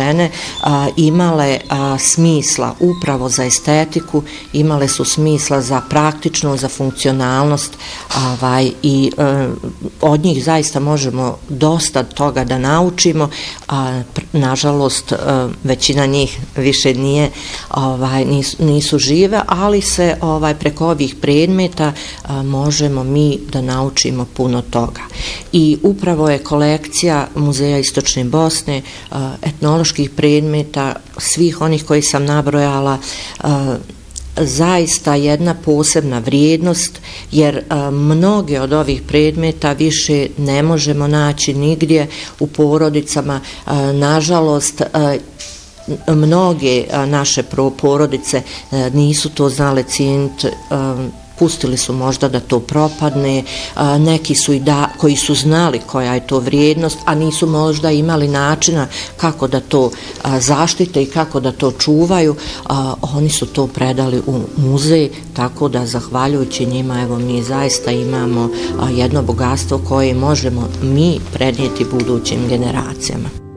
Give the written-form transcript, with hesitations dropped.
žene imale smisla upravo za estetiku, imale su smisla za praktičnost, za funkcionalnost i od njih zaista možemo dosta toga da naučimo, a nažalost većina njih više nisu žive, ali se preko ovih predmeta možemo mi da naučimo puno toga. I upravo je kolekcija Muzeja Istočne Bosne, etnoloških predmeta, svih onih koji sam nabrojala, zaista jedna posebna vrijednost, jer mnoge od ovih predmeta više ne možemo naći nigdje u porodicama. Nažalost, mnoge naše porodice nisu to znale cijeniti, pustili su možda da to propadne, neki su koji su znali koja je to vrijednost, a nisu možda imali načina kako da to zaštite i kako da to čuvaju, oni su to predali u muzej, tako da zahvaljujući njima evo mi zaista imamo jedno bogatstvo koje možemo mi prenijeti budućim generacijama.